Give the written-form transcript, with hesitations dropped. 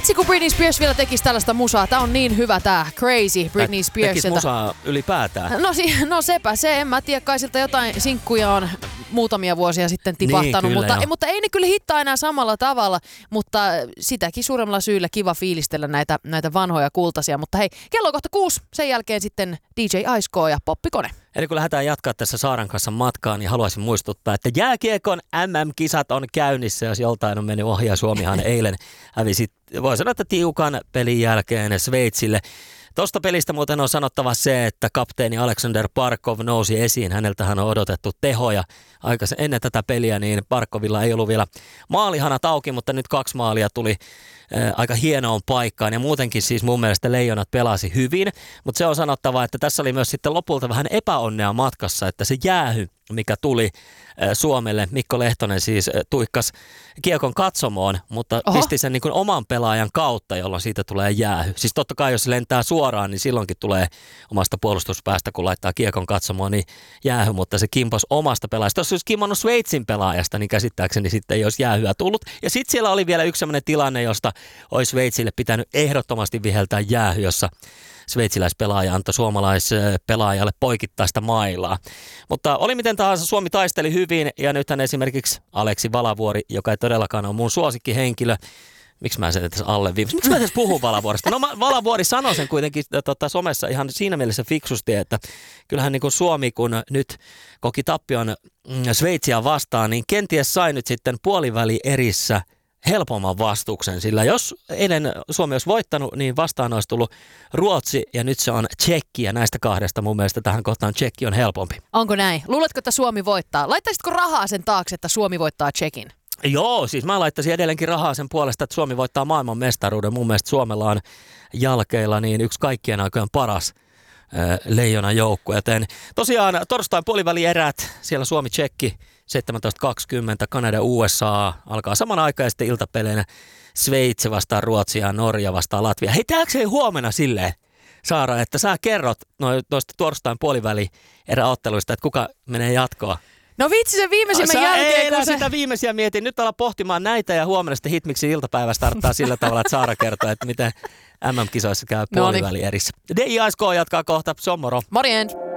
Vitsi, kun Britney Spears vielä tekisi tällaista musaa. Tää on niin hyvä tää Crazy Britney Spearsilta. Tekisi musaa ylipäätään. No sepä se, en mä tiedä, kai siltä jotain sinkkuja on muutamia vuosia sitten tipahtanut, niin, mutta ei ne kyllä hittaa enää samalla tavalla, mutta sitäkin suuremmalla syyllä kiva fiilistellä näitä vanhoja kultaisia. Mutta hei, kello on kohta 6, sen jälkeen sitten DJ Aisko ja Poppikone. Eli kun lähdetään jatkaa tässä Saaran kanssa matkaan, niin haluaisin muistuttaa, että jääkiekon MM-kisat on käynnissä, jos joltain on mennyt ohi, ja Suomihan eilen hävisi, voi sanoa, että tiukan pelin jälkeen Sveitsille. Tuosta pelistä muuten on sanottava se, että kapteeni Aleksander Barkov nousi esiin. Häneltähän on odotettu tehoja. Ennen tätä peliä niin Barkovilla ei ollut vielä maalihanat auki, mutta nyt 2 maalia tuli aika hienoon paikkaan. Ja muutenkin siis mun mielestä Leijonat pelasi hyvin, mutta se on sanottava, että tässä oli myös sitten lopulta vähän epäonnea matkassa, että se jäähy, mikä tuli Suomelle, Mikko Lehtonen siis tuikkas kiekon katsomoon, mutta pisti sen niin kuin oman pelaajan kautta, jolloin siitä tulee jäähy. Siis totta kai jos se lentää suoraan, niin silloinkin tulee omasta puolustuspäästä, kun laittaa kiekon katsomoon, niin jäähy, mutta se kimpos omasta pelaajasta. Jos olisi kimmonnut Sveitsin pelaajasta, niin käsittääkseni sitten ei olisi jäähyä tullut. Ja sitten siellä oli vielä yksi sellainen tilanne, josta olisi Sveitsille pitänyt ehdottomasti viheltää jäähy, jossa sveitsiläispelaaja antoi suomalaispelaajalle poikittaista mailaa. Mutta oli miten tahansa, Suomi taisteli hyvin, ja nythän esimerkiksi Aleksi Valavuori, joka ei todellakaan ole mun suosikkihenkilö. Miksi mä sen tässä alleviivasin? Miksi mä tässä puhun Valavuoresta? No Valavuori sanoi sen kuitenkin somessa ihan siinä mielessä fiksusti, että kyllähän niin kuin Suomi, kun nyt koki tappion Sveitsiä vastaan, niin kenties sai nyt sitten puoliväli erissä helpomman vastuksen, sillä jos eilen Suomi olisi voittanut, niin vastaan olisi tullut Ruotsi ja nyt se on Tšekki, ja näistä kahdesta mun mielestä tähän kohtaan Tšekki on helpompi. Onko näin? Luuletko, että Suomi voittaa? Laittaisitko rahaa sen taakse, että Suomi voittaa Tšekin? Joo, siis mä laittaisin edelleenkin rahaa sen puolesta, että Suomi voittaa maailman mestaruuden. Mun mielestä Suomella on jalkeilla niin yksi kaikkien aikojen paras leijona joukkue. Joten tosiaan torstain puolivälierät, siellä Suomi-Tšekki 17.20, Kanada USA alkaa samanaikaisesti iltapeleinä Sveitsi vastaan Ruotsia ja Norja vastaan Latvia. Hei, tehdäänkö huomenna silleen, Saara, että sä kerrot noista torstain puolivälieräotteluista, että kuka menee jatkoon? No vitsi, se viimeisimmän jälkeen. Ei sitä viimeisiä mietin. Nyt ollaan pohtimaan näitä ja huomenna sitten Hitmixin iltapäivä starttaa sillä tavalla, että Saara kertoo, että miten MM-kisoissa käy puolivälierissä. DJ Aisko jatkaa kohta. Se on moro. Morjens.